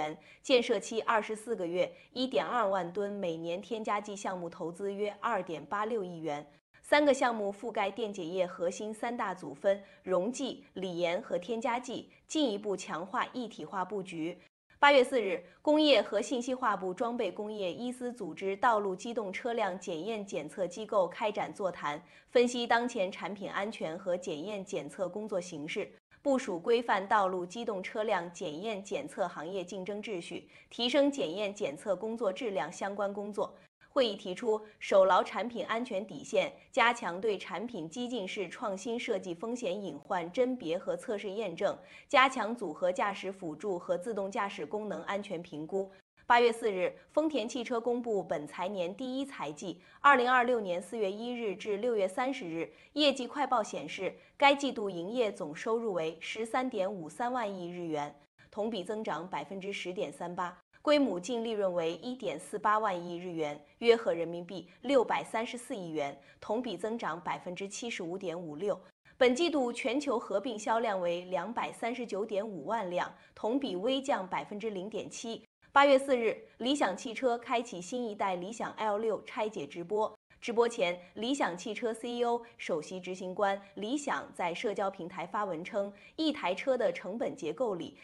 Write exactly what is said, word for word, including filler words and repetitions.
元，建设期二十四个月，一点二万吨，每年添加剂项目投资约二点八六亿元。三个项目覆盖电解液核心三大组分：溶剂、锂盐和添加剂，进一步强化一体化布局。八月四日，工业和信息化部装备工业一司组织道路机动车辆检验检测机构开展座谈，分析当前产品安全和检验检测工作形势，部署规范道路机动车辆检验检测行业竞争秩序，提升检验检测工作质量相关工作。会议提出，守牢产品安全底线，加强对产品激进式创新设计风险隐患甄别和测试验证，加强组合驾驶辅助和自动驾驶功能安全评估。八月四日，丰田汽车公布本财年第一财季，二零二六年四月一日至六月三十日业绩快报显示，该季度营业总收入为十三点五三万亿日元，同比增长百分之十点三八。归母净利润为一点四八万亿日元，约合人民币六百三十四亿元，同比增长百分之七十五点五六。本季度全球合并销量为两百三十九点五万辆，同比微降百分之零点七。八月四日，理想汽车开启新一代理想 L 六拆解直播。直播前，理想汽车 C E O、首席执行官李想在社交平台发文称，一台车的成本结构里